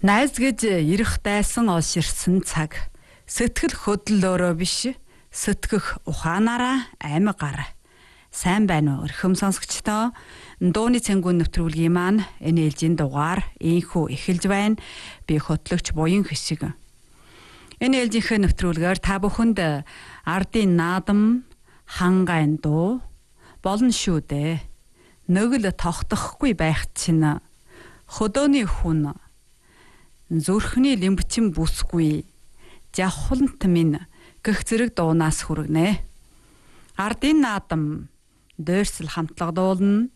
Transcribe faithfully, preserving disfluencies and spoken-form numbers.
Найз гэж ирэх дайсан олширсан цаг. Сэтгэл хөдлөлөөрөө биш, сэтгэх ухаанаараа аймгаар. Сайн байна уу өрхөм сонсогчдоо? Дууны цэнгүүн нэвтрүүлгийн маань энэ ээлжийн дугаар ийхүү эхэлж байна. Би хөтлөгч буян хишиг. Энэ ээлжийнхээ нэвтрүүлгээр та бүхэнд ардын наадам, хангайн дуу болно шүү дээ. Нөгөл тогтохгүй байх чинь хөдөөний хүн зүрхний лимбчин бүсгүй жавхлант минь гэх зэрэг дуунаас хүргэнэ. Ардын наадам дээрсэл хамтлаг дуулна.